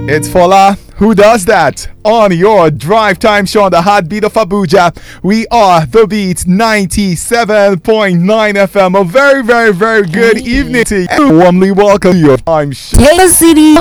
It's Fola who does that on your drive time show on the heartbeat of Abuja. We are The Beats 97.9 FM. A very, very, very good evening to you. Warmly welcome to your time show. Hey, city,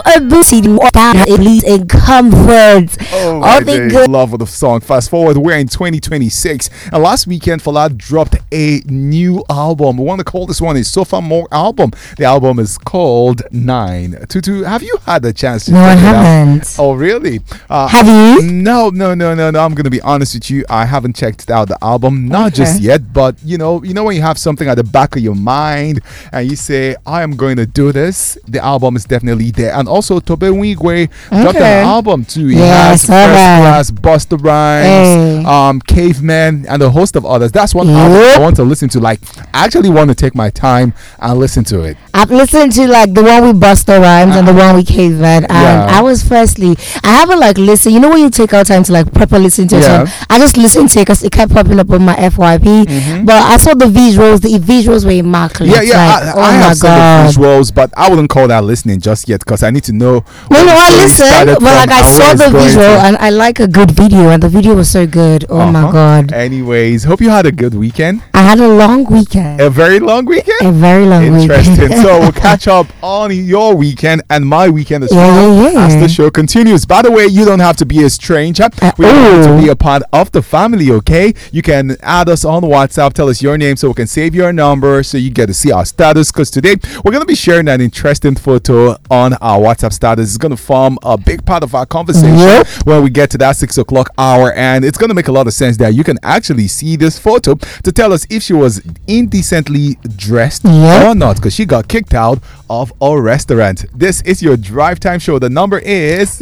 Abuja, and comfort. Oh my days. Love of the song. Fast forward, we're in 2026. And last weekend, Fola dropped a new album. We want to call this one a Sofa More album. The album is called 9. Tutu, have you had a chance to check it out? No, I haven't. Oh, really? Have you? No. I'm going to be honest with you. I haven't checked out the album, not just yet, but you know when you have something at the back of your mind and you say, I am going to do this, the album is definitely there. And also, Tobe Wigwe dropped an album too. He has First Class, Busta Rhymes, Caveman, and a host of others. That's one album I want to listen to. Like, I actually want to take my time and listen to it. I've listened to like the one with Busta Rhymes and the one with Caveman. And I haven't like listened. You know when you take out time to like proper listen to a song? I just listened to it because it kept popping up on my FYP. But I saw the visuals. The visuals were immaculate. Yeah. Like, I have seen the visuals, but I wouldn't call that listening just yet because I need to know. I listened, but like I saw the visual and I like a good video, and the video was so good. Oh my god. Anyways, hope you had a good weekend. I had a long weekend. A very long weekend? A very long weekend. Interesting. So we'll catch up on your weekend and my weekend as well as the show continues. By the way, you don't have to be a stranger. We want to be a part of the family, okay? You can add us on WhatsApp, tell us your name so we can save your number so you get to see our status, because today we're going to be sharing an interesting photo on our WhatsApp status. It's going to form a big part of our conversation when we get to that 6 o'clock hour, and it's going to make a lot of sense that you can actually see this photo to tell us if she was indecently dressed or not, because she got kicked out of a restaurant. This is your drive time show. The number is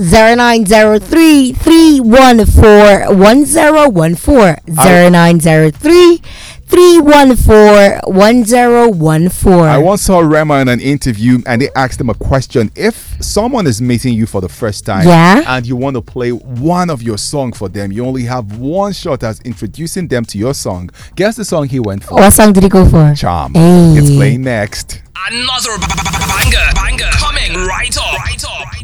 0903 314 1014 0903 314-1014. I once saw Rema in an interview and they asked him a question. If someone is meeting you for the first time and you want to play one of your songs for them, you only have one shot at introducing them to your song. Guess the song he went for. What song did he go for? Charm. It's playing next. Another banger coming right up.